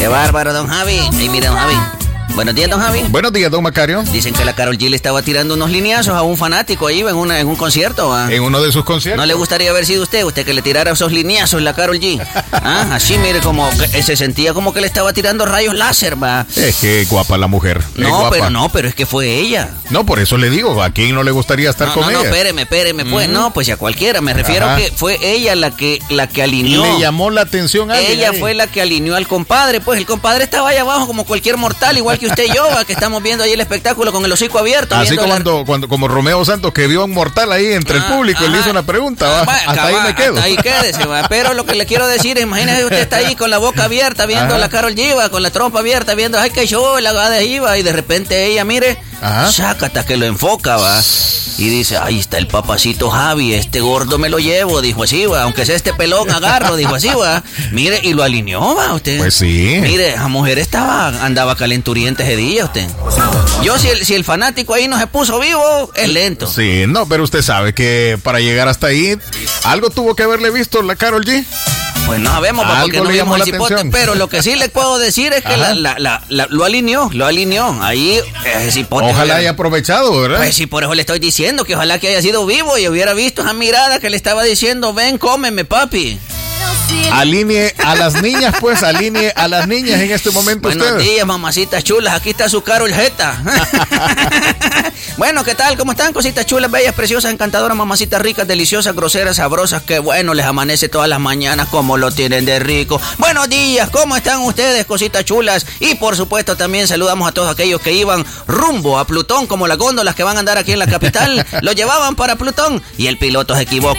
Qué bárbaro, don Javi. Hey, mire, don Javi. Buenos días, don Javi. Buenos días, don Macario. Dicen que la Karol G le estaba tirando unos lineazos a un fanático ahí en un concierto, ¿va? En uno de sus conciertos. ¿No le gustaría haber sido usted que le tirara esos lineazos la Karol G? Así, mire, como que se sentía como que le estaba tirando rayos láser, ¿va? Es que guapa la mujer. Pero es que fue ella. No, por eso le digo, ¿a quién no le gustaría estar con ella? No, espéreme, pues, no, pues a cualquiera. Me refiero a que fue ella la que alineó. Le llamó la atención a alguien. Ella fue la que alineó al compadre, pues el compadre estaba allá abajo como cualquier mortal, igual que usted y yo, que estamos viendo ahí el espectáculo con el hocico abierto. Así como Romeo Santos, que vio a un mortal ahí entre el público y le hizo una pregunta, ¿va? Hasta ahí me quedo. Hasta ahí quédese, ¿va? Pero lo que le quiero decir es, imagínese usted está ahí con la boca abierta viendo a la Karol G, ¿va? Con la trompa abierta viendo, ay, qué show, la gada de Iba, y de repente ella, mire, sácata que lo enfoca, ¿va? Y dice, ahí está el papacito Javi, este gordo me lo llevo, dijo así, ¿va? Aunque sea este pelón, agarro, dijo así, ¿va? Mire, y lo alineó, ¿va? Usted. Pues sí. Mire, la mujer andaba calenturienta ese día, usted. Yo, si el fanático ahí no se puso vivo, es lento. Sí, no, pero usted sabe que para llegar hasta ahí, algo tuvo que haberle visto la Karol G. Pues no sabemos, porque no vimos el cipote, pero lo que sí le puedo decir es que lo alineó. Ahí ese cipote. Ojalá haya aprovechado, ¿verdad? Pues sí, por eso le estoy diciendo que ojalá que haya sido vivo y hubiera visto esa mirada que le estaba diciendo, ven, cómeme, papi. Alinee a las niñas, pues, alinee a las niñas en este momento. Buenos días, mamacitas chulas, aquí está su Karol Jeta. Bueno, ¿qué tal? ¿Cómo están, cositas chulas, bellas, preciosas, encantadoras, mamacitas ricas, deliciosas, groseras, sabrosas? Qué bueno, les amanece todas las mañanas, como lo tienen de rico. Buenos días, ¿cómo están ustedes, cositas chulas? Y por supuesto también saludamos a todos aquellos que iban rumbo a Plutón, como las góndolas que van a andar aquí en la capital, lo llevaban para Plutón y el piloto se equivocó